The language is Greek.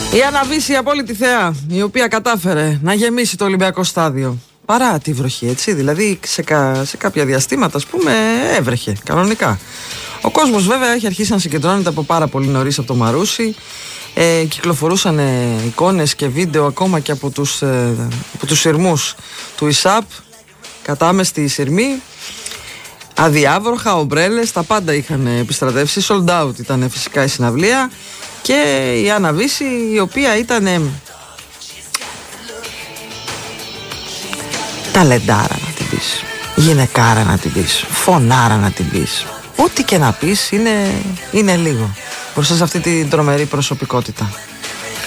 Η Άννα Βύση, η απόλυτη θεά, η οποία κατάφερε να γεμίσει το Ολυμπιακό στάδιο παρά τη βροχή, έτσι. Δηλαδή σε κάποια διαστήματα, ας πούμε, έβρεχε κανονικά. Ο κόσμος βέβαια έχει αρχίσει να συγκεντρώνεται από πάρα πολύ νωρίς από το Μαρούσι. Κυκλοφορούσαν εικόνες και βίντεο ακόμα και από τους σειρμούς του ΙΣΑΠ, κατάμεστη σειρμή, αδιάβροχα, ομπρέλες, τα πάντα είχαν επιστρατεύσει. Sold out ήταν φυσικά η συναυλία. Και η Άννα Βύση, η οποία ήταν ταλεντάρα να την πεις, γυναικάρα να την πεις, φωνάρα να την πεις, ό,τι και να πεις είναι λίγο μπροστά σε αυτή την τρομερή προσωπικότητα.